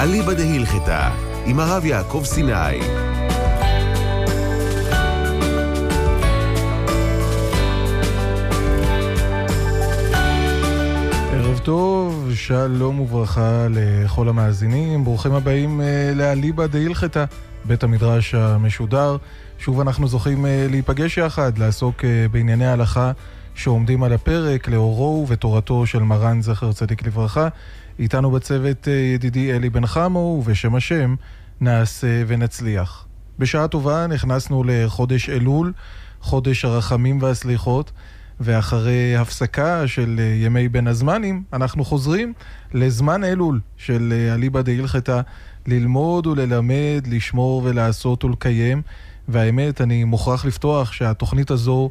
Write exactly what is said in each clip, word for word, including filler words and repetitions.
אליבא דהילכתא, עם הרב יעקב סיני. ערב טוב, שלום וברכה לכל המאזינים, ברוכים הבאים לאליבא דהילכתא, בית המדרש המשודר. שוב אנחנו זוכים להיפגש יחד, לעסוק בענייני ההלכה שעומדים על הפרק, לאורו ותורתו של מרן זכר צדיק לברכה. איתנו בצוות ידידי אלי בן חמו, ובשם השם נעשה ונצליח. בשעה טובה נכנסנו לחודש אלול, חודש הרחמים והסליחות, ואחרי הפסקה של ימי בין הזמנים, אנחנו חוזרים לזמן אלול של אליבא דהילכתא, ללמוד וללמד, לשמור ולעשות ולקיים. והאמת, אני מוכרח לפתוח שהתוכנית הזו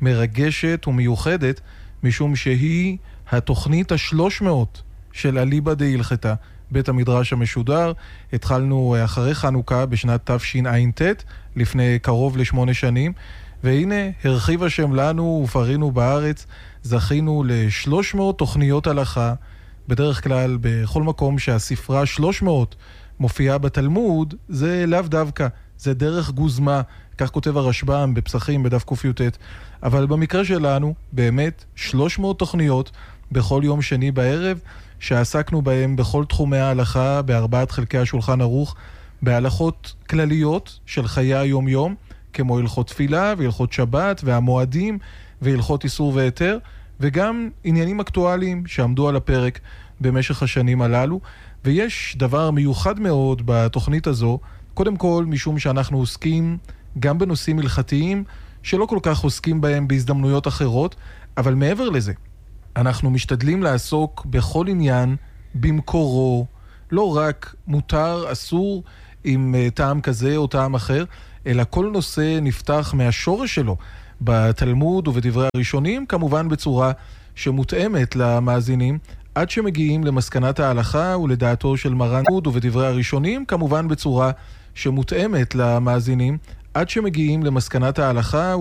מרגשת ומיוחדת, משום שהיא התוכנית השלוש מאות של אליבא דהילכתא, בית המדרש המשודר. התחלנו אחרי חנוכה בשנת תשע"ט, לפני קרוב לשמונה שנים, והנה הרחיב השם לנו ופרינו בארץ, זכינו ל-שלוש מאות תוכניות הלכה. בדרך כלל בכל מקום שהספרה שלוש מאות מופיעה בתלמוד, זה לאו דווקא, זה דרך גוזמה, כך כותב הרשב"ם בפסחים בדף ק"ט. אבל במקרה שלנו באמת שלוש מאות תוכניות בכל יום שני בערב, שעסקנו בהם בכל תחומי ההלכה, בארבעת חלקי השולחן ערוך, בהלכות כלליות של חיי היום יום, כמו הלכות תפילה והלכות שבת והמועדים והלכות איסור והיתר, וגם עניינים אקטואליים שעמדו על הפרק במשך השנים הללו. ויש דבר מיוחד מאוד בתוכנית הזו, קודם כל משום שאנחנו עוסקים גם בנושאים הלכתיים שלא כל כך עוסקים בהם בהזדמנויות אחרות, אבל מעבר לזה אנחנו משתדלים לעסוק בכל עניין במקורו, לא רק מותר, אסור, עם טעם כזה או טעם אחר, אלא כל נושא נפתח מהשורש שלו בתלמוד ובדברי הראשונים, כמובן בצורה שמותאמת למאזינים, עד שמגיעים למסקנת ההלכה ולדעתו של מרן, ובדברי הראשונים, כמובן בצורה שמותאמת למאזינים, עד שמגיעים למסקנת ההלכה